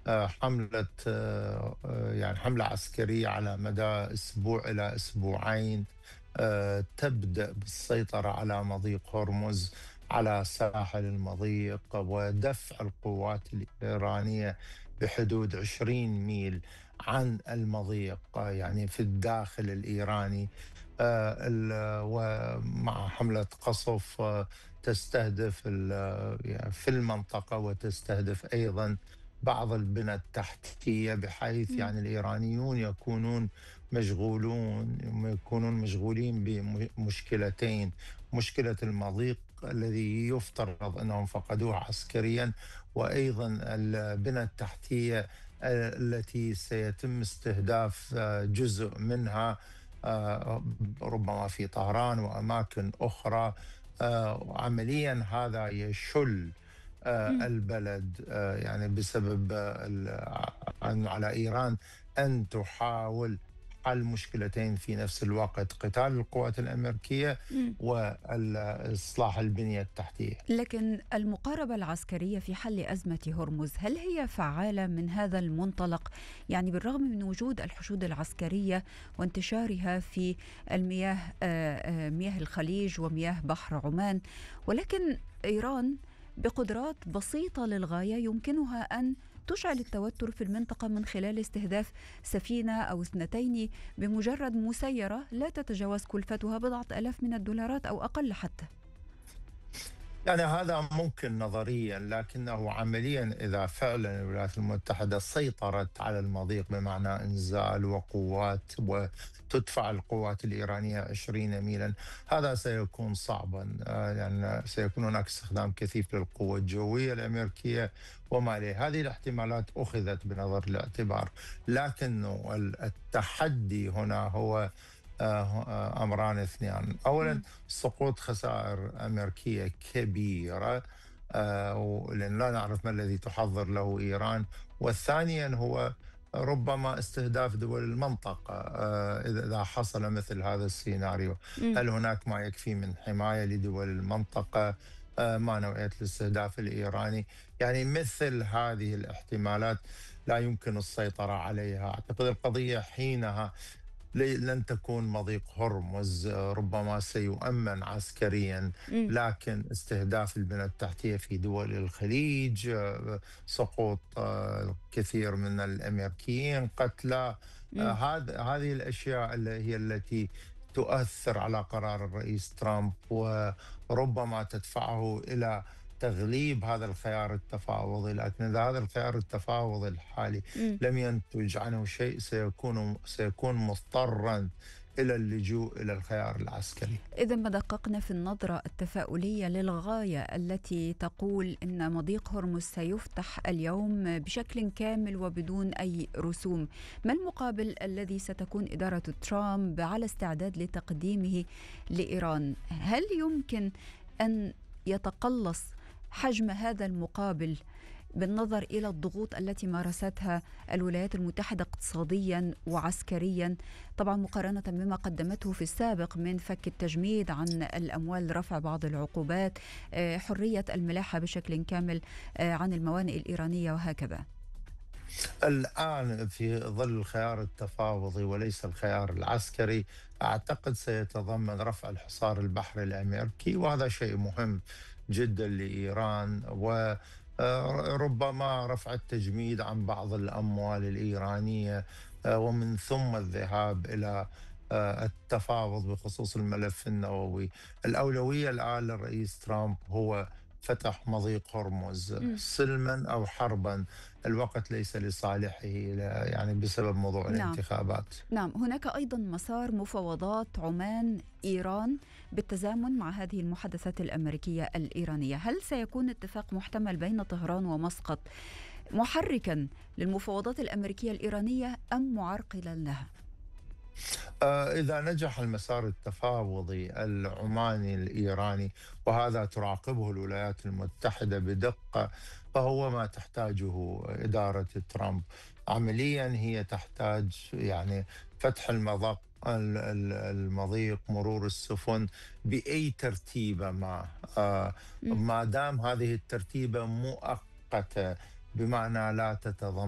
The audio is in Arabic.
حملة يعني حملة عسكرية على مدى أسبوع إلى أسبوعين، تبدأ بالسيطرة على مضيق هرمز، على ساحل المضيق، ودفع القوات الإيرانية بحدود 20 ميل عن المضيق، يعني في الداخل الإيراني. ومع حملة قصف تستهدف يعني في المنطقة، وتستهدف أيضا بعض البنى التحتية، بحيث إمم، يعني الإيرانيون يكونون مشغولين بمشكلتين: مشكلة المضيق الذي يفترض أنهم فقدوه عسكريا، وأيضا البنى التحتية التي سيتم استهداف جزء منها، ربما في طهران وأماكن أخرى. عمليا هذا يشل إمم. البلد، يعني بسبب على إيران أن تحاول حل مشكلتين في نفس الوقت: قتال القوات الأمريكية إمم. وإصلاح البنية التحتية. لكن المقاربة العسكرية في حل أزمة هرمز، هل هي فعالة من هذا المنطلق؟ يعني بالرغم من وجود الحشود العسكرية وانتشارها في المياه، مياه الخليج ومياه بحر عمان، ولكن إيران بقدرات بسيطة للغاية يمكنها أن تشعل التوتر في المنطقة من خلال استهداف سفينة أو اثنتين بمجرد مسيرة لا تتجاوز كلفتها بضعة آلاف من الدولارات أو أقل حتى. يعني هذا ممكن نظريا، لكنه عمليا إذا فعلا الولايات المتحدة سيطرت على المضيق بمعنى إنزال وقوات، وتدفع القوات الإيرانية 20 ميلا، هذا سيكون صعبا. يعني سيكون هناك استخدام كثيف للقوة الجوية الأمريكية وما إليه. هذه الاحتمالات أخذت بنظر الاعتبار، لكن التحدي هنا هو أمران اثنان: أولا، مم. سقوط خسائر أمريكية كبيرة، لأن لا نعرف ما الذي تحضر له إيران. والثانيا هو ربما استهداف دول المنطقة إذا حصل مثل هذا السيناريو. مم. هل هناك ما يكفي من حماية لدول المنطقة؟ ما نوعية الاستهداف الإيراني؟ يعني مثل هذه الاحتمالات لا يمكن السيطرة عليها. أعتقد القضية حينها لن تكون مضيق هرمز ربما سيؤمن عسكريا، مم. لكن استهداف البنى التحتية في دول الخليج، سقوط كثير من الأمريكيين، قتلى، مم. هذه الأشياء اللي هي التي تؤثر على قرار الرئيس ترامب، وربما تدفعه إلى تغليب هذا الخيار التفاوضي. لكن إذا هذا الخيار التفاوضي الحالي مم. لم ينتج عنه شيء، سيكون مضطرا إلى اللجوء إلى الخيار العسكري. إذا ما دققنا في النظرة التفاؤلية للغاية التي تقول إن مضيق هرمز سيفتح اليوم بشكل كامل وبدون أي رسوم، ما المقابل الذي ستكون إدارة ترامب على استعداد لتقديمه لإيران؟ هل يمكن أن يتقلص حجم هذا المقابل بالنظر إلى الضغوط التي مارستها الولايات المتحدة اقتصاديا وعسكريا، طبعا مقارنة بما قدمته في السابق من فك التجميد عن الأموال، رفع بعض العقوبات، حرية الملاحة بشكل كامل عن الموانئ الإيرانية وهكذا. الآن في ظل الخيار التفاوضي وليس الخيار العسكري، أعتقد سيتضمن رفع الحصار البحري الأمريكي، وهذا شيء مهم جدا لإيران، وربما رفع التجميد عن بعض الأموال الإيرانية، ومن ثم الذهاب إلى التفاوض بخصوص الملف النووي. الأولوية الآن للرئيس ترامب هو فتح مضيق هرمز مم. سلما أو حربا. الوقت ليس لصالحه، يعني بسبب موضوع نعم. الانتخابات. نعم، هناك أيضا مسار مفاوضات عمان إيران بالتزامن مع هذه المحادثات الأمريكية الإيرانية. هل سيكون اتفاق محتمل بين طهران ومسقط محركا للمفاوضات الأمريكية الإيرانية أم معرقلا لها؟ إذا نجح المسار التفاوضي العماني الإيراني، وهذا تراقبه الولايات المتحدة بدقة، فهو ما تحتاجه إدارة ترامب. عمليا هي تحتاج يعني فتح المضيق، مرور السفن بأي ترتيبة مم. ما دام هذه الترتيبة مؤقتة، بمعنى لا تتضمن